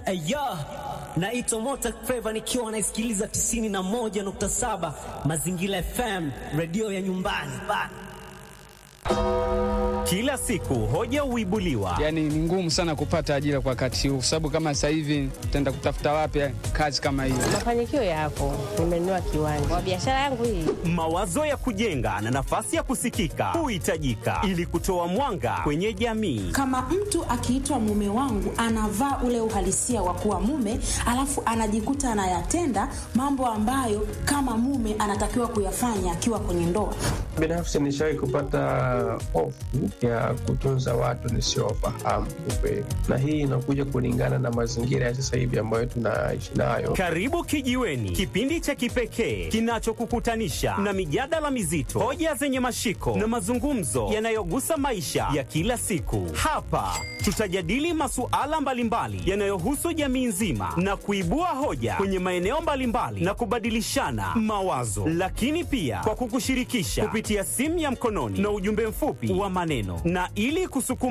Aya, naitwa Mota Flava nikiwa naisikiliza 91.7 Mazingira FM, radio ya nyumbani. Kila siku hoja huibuliwa. Yaani ni ngumu sana kupata ajira kwa wakati huu, sababu kama sasa hivi tutaenda kutafuta wapi kazi kama hiyo? Mafanikio yapo, nimenunua kiwanja kwa biashara yangu hii. Mawazo ya kujenga na nafasi ya kusikika huhitajika ili kutoa mwanga kwenye jamii. Kama mtu akiitwa mume wangu, anavaa ule uhalisia wa kuwa mume, alafu anajikuta anayatenda mambo ambayo kama mume anatakiwa kuyafanya akiwa kwenye ndoa. Binafsi nishawahi kupata hofu ya kutunza watu nisiowafahamu kiukweli, na hii inakuja kulingana na mazingira ya sasa hivi ambayo tunaishi nayo. Karibu Kijiweni, kipindi cha kipekee kinachokukutanisha na mijadala mizito, hoja zenye mashiko na mazungumzo yanayogusa maisha ya kila siku. Hapa tutajadili masuala mbalimbali yanayohusu jamii nzima na kuibua hoja kwenye maeneo mbalimbali na kubadilishana mawazo, lakini pia kwa kukushirikisha kupitia simu ya mkononi na ujumbe mfupi wa maneno, na ili kusukuma